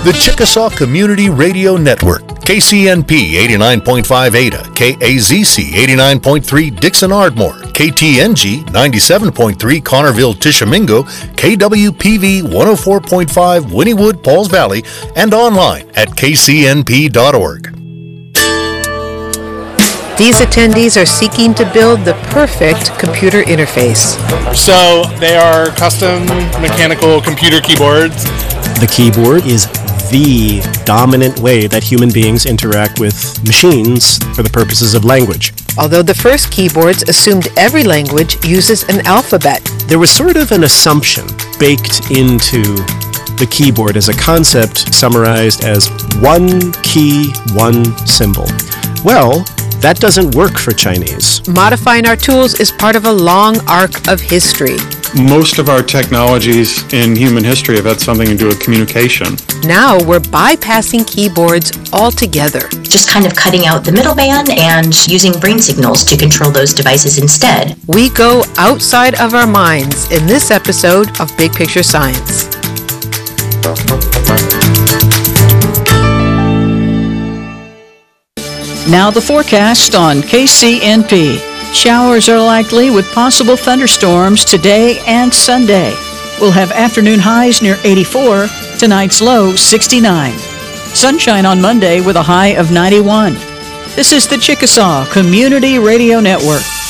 The Chickasaw Community Radio Network, KCNP 89.5 Ada, KAZC 89.3 Dixon Ardmore, KTNG 97.3 Connerville Tishomingo, KWPV 104.5 Wynnewood Pauls Valley, and online at kcnp.org. These attendees are seeking to build the perfect computer interface. So they are custom mechanical computer keyboards. The keyboard is the dominant way that human beings interact with machines for the purposes of language. Although the first keyboards assumed every language uses an alphabet. There was sort of an assumption baked into the keyboard as a concept summarized as one key, one symbol. Well, that doesn't work for Chinese. Modifying our tools is part of a long arc of history. Most of our technologies in human history have had something to do with communication. Now we're bypassing keyboards altogether. Just kind of cutting out the middleman and using brain signals to control those devices instead. We go outside of our minds in this episode of Big Picture Science. Now the forecast on KCNP. Showers are likely with possible thunderstorms today and Sunday. We'll have afternoon highs near 84, tonight's low 69. Sunshine on Monday with a high of 91. This is the Chickasaw Community Radio Network.